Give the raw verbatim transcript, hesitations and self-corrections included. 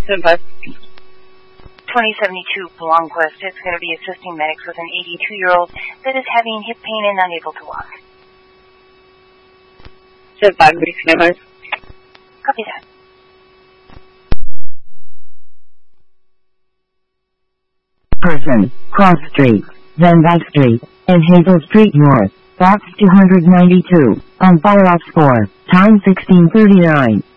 seven five. twenty seventy-two Blomquist. It's going to be assisting medics with an eighty-two-year-old that is having hip pain and unable to walk. seven five, nine five. Copy that. Person, Cross Street, Van Dyke Street, and Hazel Street North, box two hundred ninety-two, on fire ops four, time sixteen thirty-nine.